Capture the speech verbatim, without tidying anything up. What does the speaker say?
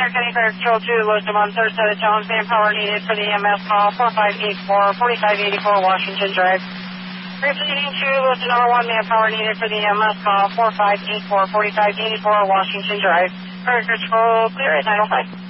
County Fire Control two, Lewiston on third side of town, manpower needed for the E M S call, four five eight four, forty-five eighty-four Washington Drive. Proceeding to Lewiston number one, manpower needed for the E M S call, four five eight four, forty-five eighty-four Washington Drive. Fire Control clear at nine oh five.